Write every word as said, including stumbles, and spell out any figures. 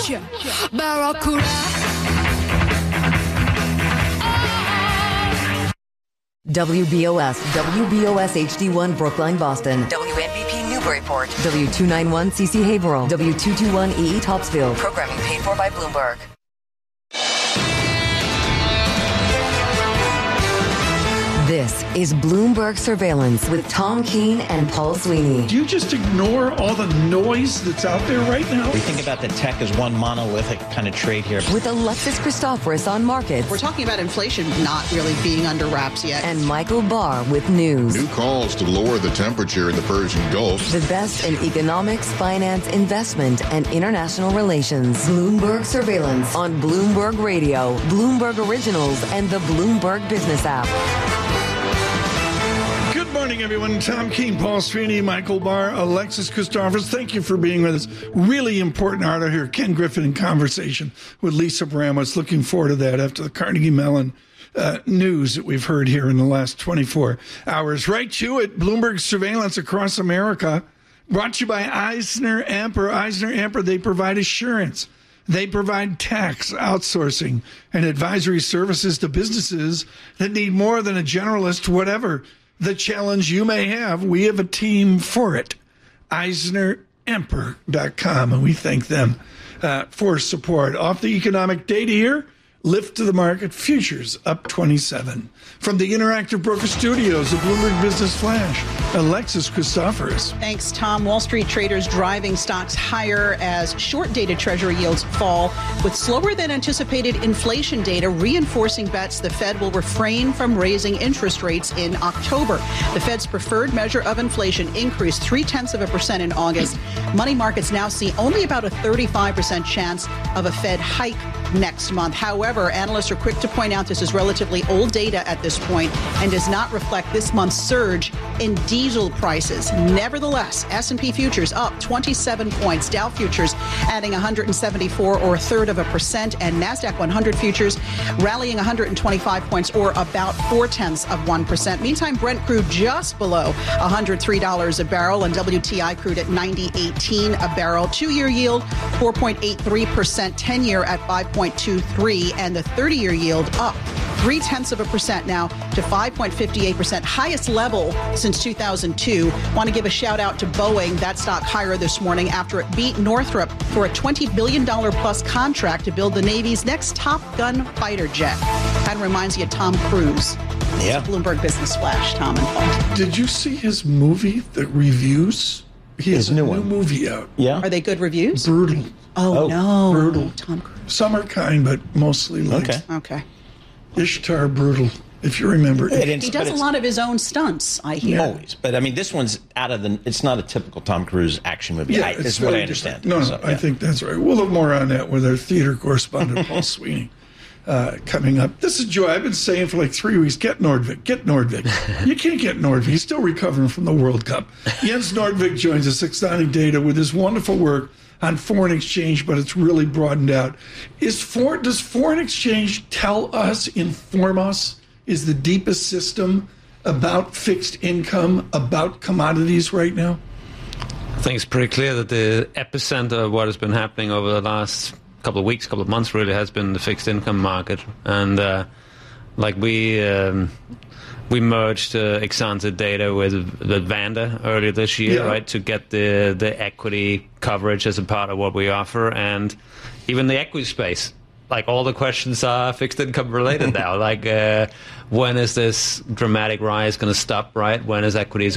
Barracuda. W B O S, W B O S H D one Brookline, Boston. W N B P Newburyport. W two ninety-one C C Haverhill. W two twenty-one E E Topsfield. Programming paid for by Bloomberg. This is Bloomberg Surveillance with Tom Keene and Paul Sweeney. Do you just ignore all the noise that's out there right now? We think about the tech as one monolithic kind of trade here. With Alexis Christoforous on markets. We're talking about inflation not really being under wraps yet. And Michael Barr with news. New calls to lower the temperature in the Persian Gulf. The best in economics, finance, investment, and international relations. Bloomberg Surveillance on Bloomberg Radio, Bloomberg Originals, and the Bloomberg Business app. Good morning, everyone. Tom Keene, Paul Sweeney, Michael Barr, Alexis Christoforous. Thank you for being with us. Really important article here. Ken Griffin in conversation with Lisa Bramwitz. Looking forward to that after the Carnegie Mellon uh, news that we've heard here in the last twenty-four hours. Right to it. Bloomberg Surveillance across America. Brought to you by Eisner Amper. Eisner Amper, they provide assurance. They provide tax, outsourcing, and advisory services to businesses that need more than a generalist, whatever the challenge you may have. We have a team for it. Eisner Amper dot com, and we thank them uh, for support. Off the economic data here, lift to the market, futures up twenty-seven. From the Interactive Broker Studios of Bloomberg Business Flash, Alexis Christoforous. Thanks, Tom. Wall Street traders driving stocks higher as short-dated Treasury yields fall, with slower than anticipated inflation data reinforcing bets the Fed will refrain from raising interest rates in October. The Fed's preferred measure of inflation increased three-tenths of a percent in August. Money markets now see only about a thirty-five percent chance of a Fed hike next month. However, analysts are quick to point out this is relatively old data at this point and does not reflect this month's surge in diesel prices. Nevertheless, S and P futures up twenty-seven points, Dow futures adding one hundred seventy-four or a third of a percent, and NASDAQ one hundred futures rallying one hundred twenty-five points or about four tenths of one percent. Meantime, Brent crude just below one hundred three dollars a barrel and W T I crude at ninety eighteen a barrel. Two-year yield four point eight three percent, ten-year at five point two three, and the thirty-year yield up three-tenths of a percent now to five point five eight percent, highest level since two thousand two. Want to give a shout out to Boeing. That stock higher this morning after it beat Northrop for a twenty billion dollars plus contract to build the Navy's next Top Gun fighter jet. Kind of reminds you of Tom Cruise. Yeah. Bloomberg Business Flash, Tom and Paul. Did you see his movie, The Reviews? He has His a new new one. movie out. Yeah. Are they good reviews? Brutal. Oh, Oh, no. brutal. Tom Cruise. Some are kind, but mostly like Okay. Okay. Ishtar Brutal, if you remember. It is, He but does a it's- lot of his own stunts, I hear. Always. But I mean, this one's out of the, it's not a typical Tom Cruise action movie. Yeah, I, it's this is what I very understand. different. No, no, So, I yeah. think that's right. We'll have more on that with our theater correspondent, Paul Sweeney, uh, coming up. This is Joy. I've been saying for like three weeks, get Nordvik, get Nordvik. You can't get Nordvik. He's still recovering from the World Cup. Jens Nordvik joins us, Exotic Data, with his wonderful work on foreign exchange, but it's really broadened out. Is for, does foreign exchange tell us, inform us, is the deepest system about fixed income, about commodities right now? I think it's pretty clear that the epicenter of what has been happening over the last couple of weeks, couple of months really has been the fixed income market. And uh, like we um, we merged uh, Exante Data with, with Vanda earlier this year, Yeah. right, to get the, the equity coverage as a part of what we offer. And even the equity space, like all the questions are fixed income related now. Like uh, when is this dramatic rise going to stop, right? When is equities